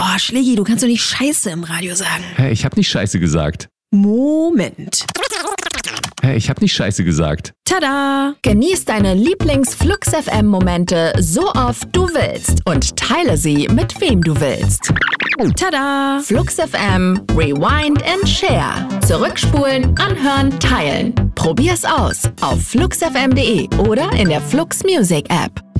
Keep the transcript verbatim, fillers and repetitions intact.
Oh, Schlägi, du kannst doch nicht Scheiße im Radio sagen. Hä, ich hab nicht Scheiße gesagt. Moment. Hä, ich hab nicht Scheiße gesagt. Tada! Genieß deine Lieblings-Flux-F M-Momente so oft du willst und teile sie mit wem du willst. Tada! Flux-F M, Rewind and Share. Zurückspulen, anhören, teilen. Probier's aus auf flux f m punkt de oder in der Flux Music App.